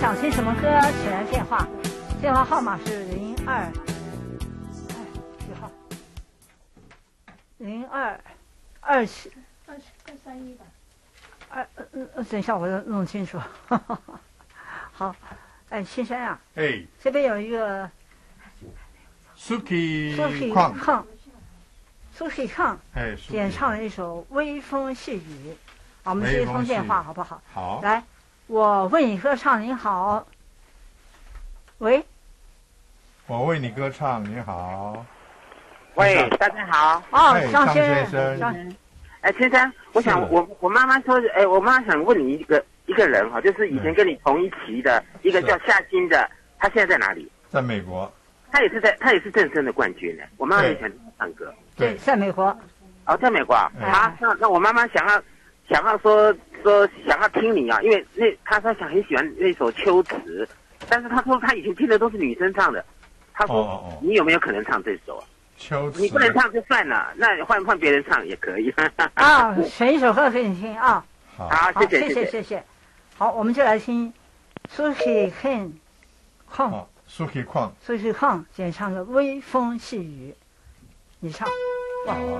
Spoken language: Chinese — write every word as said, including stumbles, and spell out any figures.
想听什么歌，请来电话，电话号码是零二，哎，几号？零二二七二二三一吧。 二呃呃，等一下，我弄清楚。好，哎，先生啊， 哎， 这边有一个 Suki ，Suki 矿， 康，Suki 康哎， 演唱了一首《微风细雨》，好，我们接一通电话好不好？ 好， 来，我为你歌唱，您好，喂， 我为你歌唱，你好， 喂，大家好。 哦， 哎张张先先生张， 哎，先生，我想是我我妈妈说，哎，我妈妈想问你一个一个人哈，就是以前跟你同一期的一个叫夏金的，他现在在哪里？ 在美国， 他也是在，他也是正声的冠军呢。我妈妈也想听他唱歌。 对，在美国， 哦，在美国啊。 哎好，那那我妈妈想要想要说说想要听你啊，因为那她说想很喜欢那首《秋词》，但是她说她以前听的都是女生唱的，她说哦哦哦你有没有可能唱这首啊？ 秋词你不能唱就算了，那换换别人唱也可以。 啊，选一首歌给你听啊。 好， 好， 好， 谢谢谢谢谢谢。好，我们就来听 Suki Ken 矿好，Suki 矿， Suki 矿演唱的《微风细雨》，你唱。 好。